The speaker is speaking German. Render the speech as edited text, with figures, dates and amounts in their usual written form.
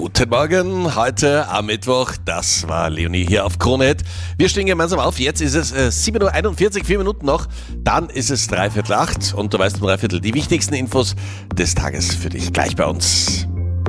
Guten Morgen, heute am Mittwoch, das war Leonie hier auf Krone-Hit. Wir stehen gemeinsam auf, jetzt ist es 7.41 Uhr, 4 Minuten noch, dann ist es 7:45 und du weißt um 7:45 die wichtigsten Infos des Tages für dich gleich bei uns.